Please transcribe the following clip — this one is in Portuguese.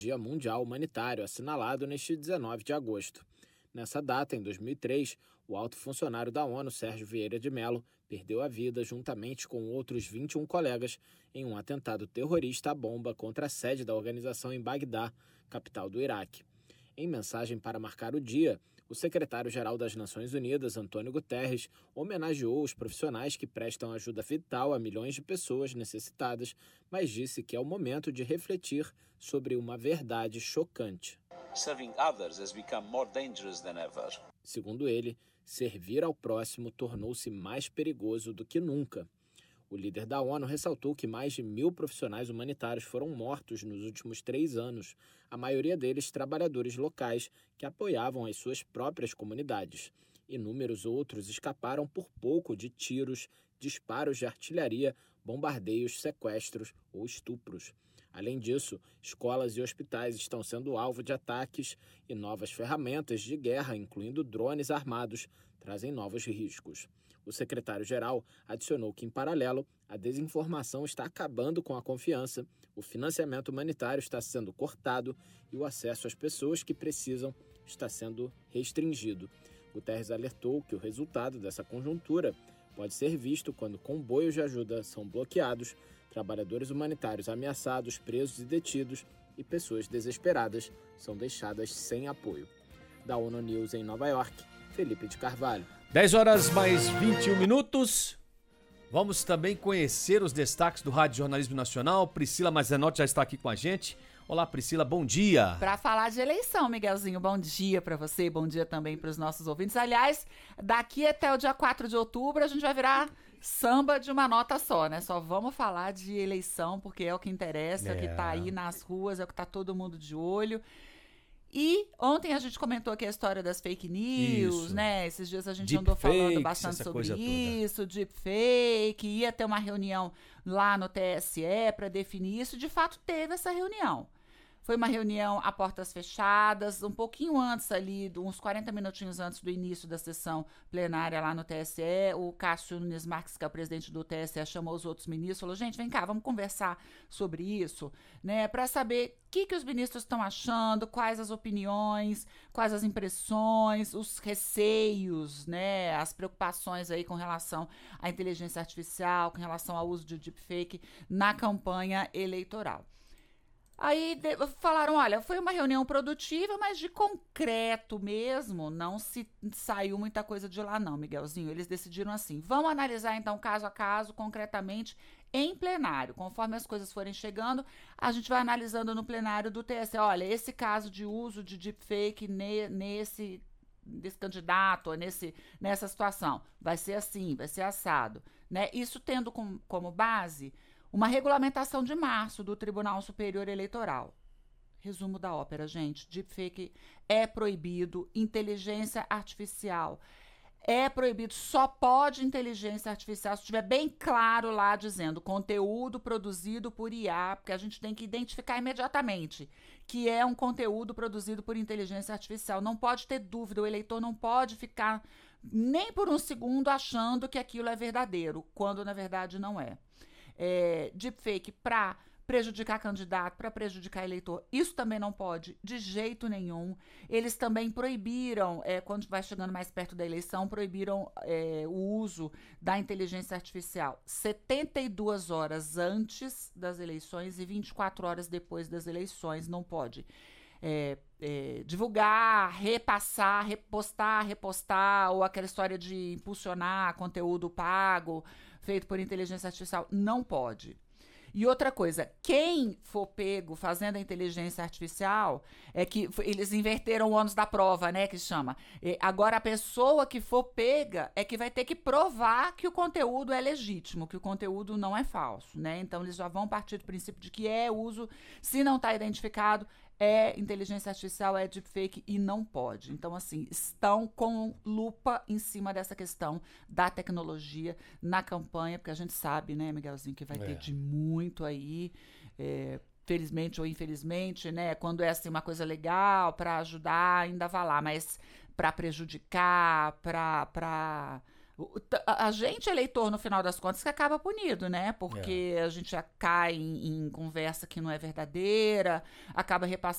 Dia Mundial Humanitário, assinalado neste 19 de agosto. Nessa data, em 2003, o alto funcionário da ONU, Sérgio Vieira de Mello, perdeu a vida juntamente com outros 21 colegas em um atentado terrorista à bomba contra a sede da organização em Bagdá, capital do Iraque. Em mensagem para marcar o dia, o secretário-geral das Nações Unidas, Antônio Guterres, homenageou os profissionais que prestam ajuda vital a milhões de pessoas necessitadas, mas disse que é o momento de refletir sobre uma verdade chocante. Serving others has become more dangerous than ever. Segundo ele, servir ao próximo tornou-se mais perigoso do que nunca. O líder da ONU ressaltou que mais de 1.000 profissionais humanitários foram mortos nos últimos 3 anos, a maioria deles trabalhadores locais que apoiavam as suas próprias comunidades. Inúmeros outros escaparam por pouco de tiros, disparos de artilharia, bombardeios, sequestros ou estupros. Além disso, escolas e hospitais estão sendo alvo de ataques e novas ferramentas de guerra, incluindo drones armados, trazem novos riscos. O secretário-geral adicionou que, em paralelo, a desinformação está acabando com a confiança, o financiamento humanitário está sendo cortado e o acesso às pessoas que precisam está sendo restringido. Guterres alertou que o resultado dessa conjuntura pode ser visto quando comboios de ajuda são bloqueados, trabalhadores humanitários ameaçados, presos e detidos e pessoas desesperadas são deixadas sem apoio. Da ONU News em Nova York, Felipe de Carvalho. 10 horas mais 21 minutos. Vamos também conhecer os destaques do Rádio Jornalismo Nacional. Priscila Mazenotti já está aqui com a gente. Olá, Priscila, bom dia. Para falar de eleição, Miguelzinho, bom dia para você, bom dia também para os nossos ouvintes. Aliás, daqui até o dia 4 de outubro a gente vai virar samba de uma nota só, né? Só vamos falar de eleição porque é o que interessa, é o que tá aí nas ruas, é o que tá todo mundo de olho. E ontem a gente comentou aqui a história das fake news, isso, né? Esses dias a gente deep andou falando fakes, bastante sobre isso, deepfake, ia ter uma reunião lá no TSE para definir isso. De fato, teve essa reunião. Foi uma reunião a portas fechadas, um pouquinho antes ali, uns 40 minutinhos antes do início da sessão plenária lá no TSE. O Cássio Nunes Marques, que é o presidente do TSE, chamou os outros ministros, falou, gente, vem cá, vamos conversar sobre isso, né, para saber o que os ministros estão achando, quais as opiniões, quais as impressões, os receios, né, as preocupações aí com relação à inteligência artificial, com relação ao uso de deepfake na campanha eleitoral. Aí falaram, olha, foi uma reunião produtiva, mas de concreto mesmo, não se saiu muita coisa de lá não, Miguelzinho. Eles decidiram assim, vamos analisar então caso a caso, concretamente, em plenário. Conforme as coisas forem chegando, a gente vai analisando no plenário do TSE. Olha, esse caso de uso de deepfake desse candidato, nessa situação, vai ser assim, vai ser assado, né? Isso tendo como base uma regulamentação de março do Tribunal Superior Eleitoral. Resumo da ópera, gente. Deepfake é proibido, inteligência artificial é proibido, só pode inteligência artificial se estiver bem claro lá dizendo conteúdo produzido por IA, porque a gente tem que identificar imediatamente que é um conteúdo produzido por inteligência artificial. Não pode ter dúvida, o eleitor não pode ficar nem por um segundo achando que aquilo é verdadeiro, quando na verdade não é. Deepfake para prejudicar candidato, para prejudicar eleitor, isso também não pode, de jeito nenhum. Eles também proibiram, quando vai chegando mais perto da eleição, proibiram o uso da inteligência artificial 72 horas antes das eleições e 24 horas depois das eleições, não pode. Divulgar, repassar, repostar, ou aquela história de impulsionar conteúdo pago feito por inteligência artificial, não pode. E outra coisa, quem for pego fazendo a inteligência artificial, é que eles inverteram o ônus da prova, né, que chama. Agora a pessoa que for pega é que vai ter que provar que o conteúdo é legítimo, que o conteúdo não é falso, né? Então eles já vão partir do princípio de que é uso, se não está identificado, é inteligência artificial, é deepfake e não pode. Então, assim, estão com lupa em cima dessa questão da tecnologia na campanha, porque a gente sabe, né, Miguelzinho, que vai ter de muito aí, felizmente ou infelizmente, né, quando é assim uma coisa legal para ajudar, ainda vai lá, mas para prejudicar, para a gente, eleitor, no final das contas, que acaba punido, né? Porque a gente já cai em conversa que não é verdadeira, acaba repassando